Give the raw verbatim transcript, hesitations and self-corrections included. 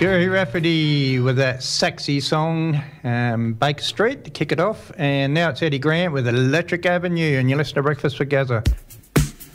Gerry Rafferty with that sexy song, um, Baker Street, to kick it off. And now it's Eddie Grant with Electric Avenue, and you're listening to Breakfast with Gazza.